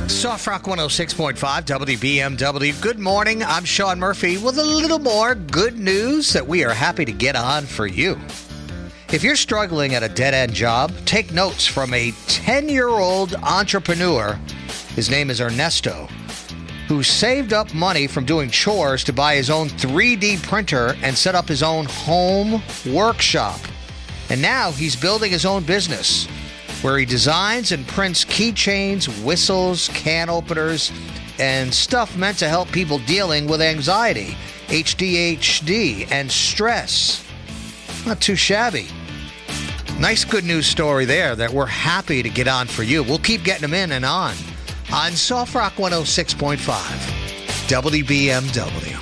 Soft Rock 106.5 WBMW. Good morning. I'm Sean Murphy with a little more good news that we are happy to get on for you. If you're struggling at a dead-end job, take notes from a 10-year-old entrepreneur. His name is Ernesto, who saved up money from doing chores to buy his own 3D printer and set up his own home workshop. And now he's building his own business, where he designs and prints keychains, whistles, can openers, and stuff meant to help people dealing with anxiety, ADHD, and stress. Not too shabby. Nice good news story there that we're happy to get on for you. We'll keep getting them in and on Soft Rock 106.5 WBMW.